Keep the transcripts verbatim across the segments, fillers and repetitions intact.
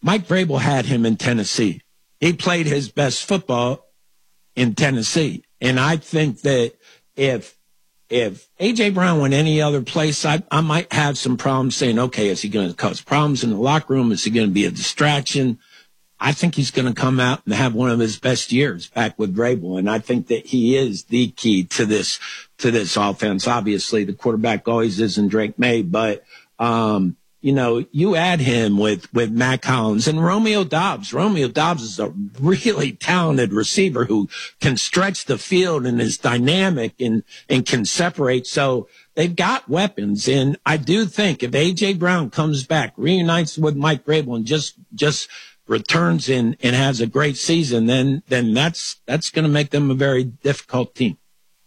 Mike Vrabel had him in Tennessee. He played his best football in Tennessee. And I think that if if A J. Brown went any other place, I, I might have some problems saying, okay, is he going to cause problems in the locker room? Is he going to be a distraction? I think he's going to come out and have one of his best years back with Vrabel. And I think that he is the key to this, to this offense. Obviously, the quarterback always isn't Drake May, but, um, you know, you add him with, with Matt Collins and Romeo Doubs. Romeo Doubs is a really talented receiver who can stretch the field and is dynamic and, and can separate. So they've got weapons. And I do think if A J. Brown comes back, reunites with Mike Vrabel and just, just, returns in and has a great season, then then that's that's going to make them a very difficult team.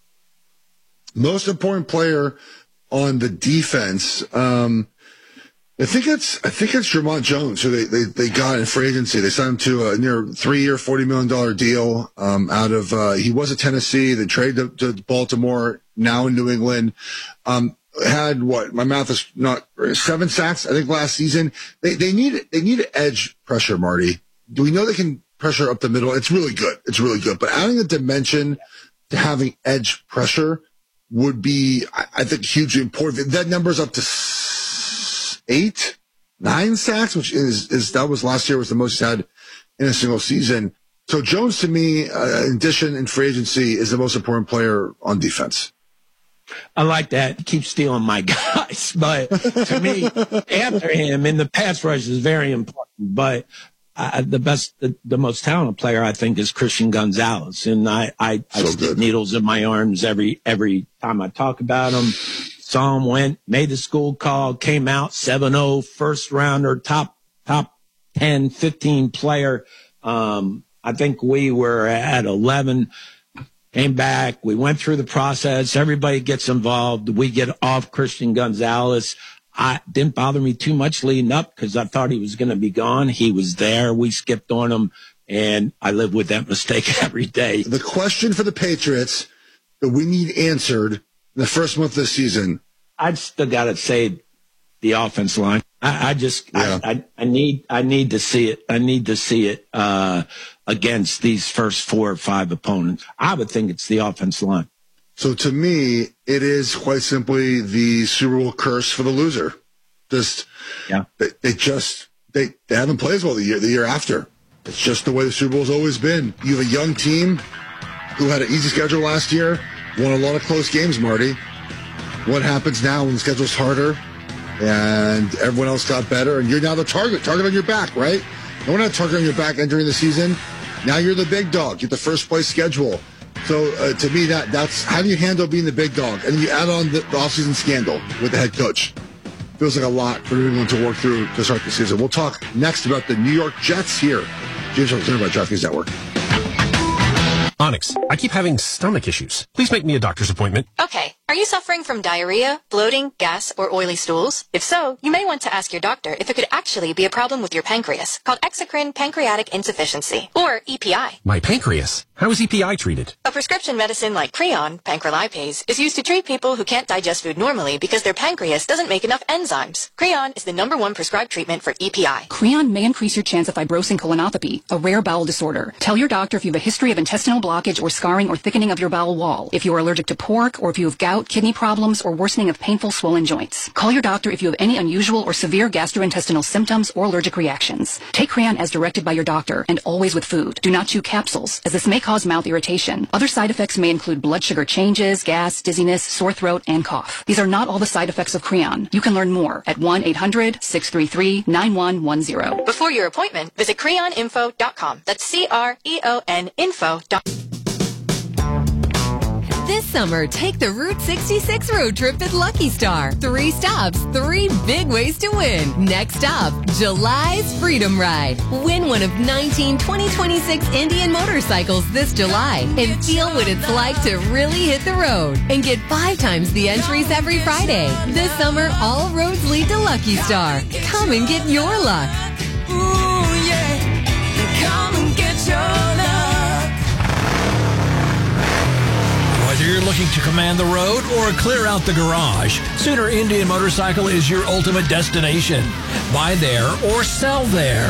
Most important player on the defense, um, I think it's I think it's Jermont Jones, who they, they, they got in free agency. They signed him to a near three-year, forty million dollars deal um, out of uh, he was at Tennessee. They traded to, to Baltimore, now in New England. Um, had what my math is not seven sacks I think last season. They they need they need edge pressure, Marty. Do we know they can pressure up the middle? It's really good. It's really good. But adding a dimension to having edge pressure would be, I, I think, hugely important. That number's up to eight, nine sacks, which is is that was last year was the most he's had in a single season. So Jones, to me, uh, in addition in free agency, is the most important player on defense. I like that. Keep stealing my guys. But to me, after him in the pass rush is very important. But uh, the best, the, the most talented player, I think, is Christian Gonzalez. And I, I, I so stick good. needles in my arms every, every time I talk about him. Saw him, went, made the school call, came out seven oh, first rounder, top, top ten, fifteen player. Um, I think we were at eleven. Came back. We went through the process. Everybody gets involved. We get off Christian Gonzalez. I didn't bother me too much leading up because I thought he was going to be gone. He was there. We skipped on him, and I live with that mistake every day. The question for the Patriots that we need answered in the first month of the season. I've still got to say the offense line. I, I just, yeah. I, I, I need, I need to see it. I need to see it, uh, against these first four or five opponents. I would think it's the offense line. So to me, it is quite simply the Super Bowl curse for the loser. Just, yeah. they, they just, they, they haven't played as well the year, the year after. It's just the way the Super Bowl's always been. You have a young team who had an easy schedule last year, won a lot of close games, Marty. What happens now when the schedule's harder and everyone else got better and you're now the target, target on your back, right? No one had a target on your back entering the season. Now you're the big dog. Get the first place schedule. So uh, to me, that that's how do you handle being the big dog? And then you add on the, the offseason scandal with the head coach. Feels like a lot for everyone to work through to start the season. We'll talk next about the New York Jets here. James Harden by DraftKings Network. Onyx, I keep having stomach issues. Please make me a doctor's appointment. Okay. Are you suffering from diarrhea, bloating, gas, or oily stools? If so, you may want to ask your doctor if it could actually be a problem with your pancreas, called exocrine pancreatic insufficiency, or E P I. My pancreas? How is E P I treated? A prescription medicine like Creon, pancrelipase, is used to treat people who can't digest food normally because their pancreas doesn't make enough enzymes. Creon is the number one prescribed treatment for E P I. Creon may increase your chance of fibrosing colonopathy, a rare bowel disorder. Tell your doctor if you have a history of intestinal blockage or scarring or thickening of your bowel wall, if you are allergic to pork, or if you have gout, kidney problems, or worsening of painful swollen joints. Call your doctor if you have any unusual or severe gastrointestinal symptoms or allergic reactions. Take Creon as directed by your doctor and always with food. Do not chew capsules, as this may cause mouth irritation. Other side effects may include blood sugar changes, gas, dizziness, sore throat, and cough. These are not all the side effects of Creon. You can learn more at one eight hundred six three three nine one one zero. Before your appointment, visit creon info dot com. That's C R E O N info dot com. This summer, take the Route sixty-six road trip at Lucky Star. Three stops, three big ways to win. Next up, July's Freedom Ride. Win one of nineteen twenty twenty-six Indian motorcycles this July and feel what it's like to really hit the road. And get five times the entries every Friday. This summer, all roads lead to Lucky Star. Come and get your luck. Ooh, yeah. Come and get your luck. Whether you're looking to command the road or clear out the garage, Sooner Indian Motorcycle is your ultimate destination. Buy there or sell there.